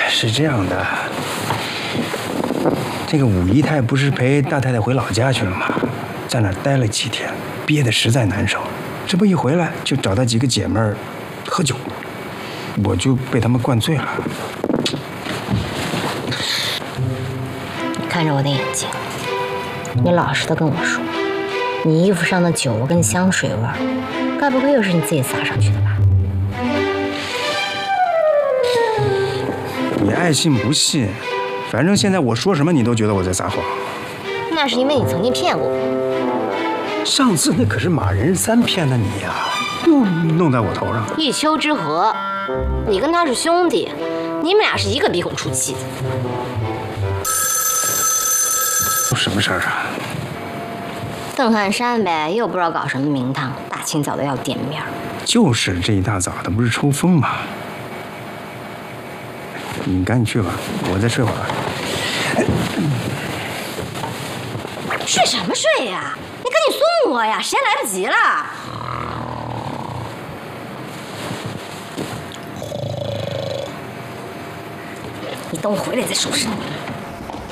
是这样的，这个五姨太不是陪大太太回老家去了吗？在那儿待了几天，憋得实在难受。这不一回来就找她几个姐妹儿喝酒，我就被他们灌醉了。 看着我的眼睛，你老实的跟我说，你衣服上的酒跟香水味儿，该不会又是你自己撒上去的吧？ 你爱信不信，反正现在我说什么你都觉得我在撒谎。 那是因为你曾经骗过我。 上次那可是马仁三骗的你呀，又弄在我头上。 一丘之貉，你跟他是兄弟，你们俩是一个鼻孔出气的。 什么事儿啊？ 邓汉山呗，又不知道搞什么名堂，大清早的要点面。 就是这一大早的，不是抽风吗？你赶紧去吧，我再睡会儿。 睡什么睡呀？你赶紧送我呀，时间来不及了。你等我回来再收拾你。